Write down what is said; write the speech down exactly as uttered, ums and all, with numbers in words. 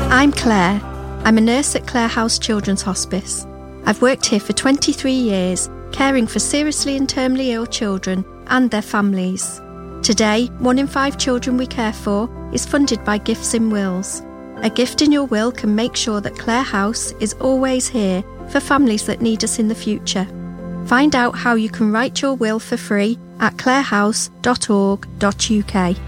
I'm Claire. I'm a nurse at Clare House Children's Hospice. I've worked here for twenty-three years, caring for seriously and terminally ill children and their families. Today, one in five children we care for is funded by Gifts in Wills. A gift in your will can make sure that Clare House is always here for families that need us in the future. Find out how you can write your will for free at clarehouse dot org dot uk.